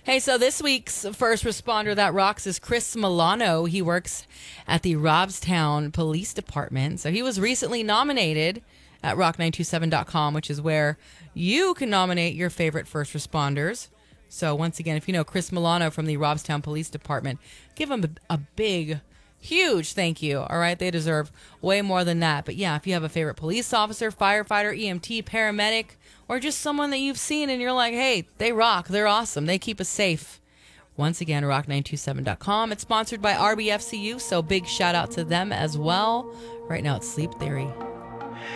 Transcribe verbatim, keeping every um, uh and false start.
Hey, so this week's first responder that rocks is Chris Milano. He works at the Robstown Police Department. So he was recently nominated at rock nine two seven dot com, which is where you can nominate your favorite first responders. So once again, if you know Chris Milano from the Robstown Police Department, give him a, a big, huge thank you. All right, they deserve way more than that. But yeah, if you have a favorite police officer, firefighter, E M T, paramedic, or just someone that you've seen and you're like, hey, they rock, they're awesome, they keep us safe. Once again, rock nine two seven dot com. It's sponsored by R B F C U, so big shout out to them as well. Right now it's Sleep Theory.